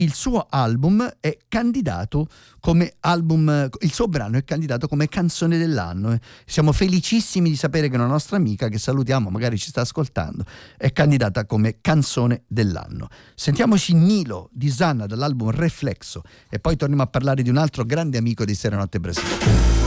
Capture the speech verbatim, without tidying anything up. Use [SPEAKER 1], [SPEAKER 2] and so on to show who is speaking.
[SPEAKER 1] il suo album è candidato come album, il suo brano è candidato come canzone dell'anno. Siamo felicissimi di sapere che una nostra amica, che salutiamo, magari ci sta ascoltando, è candidata come canzone dell'anno. Sentiamoci Nilo di Zanna dall'album Reflexo e poi torniamo a parlare di un altro grande amico di Serenotte Brasile.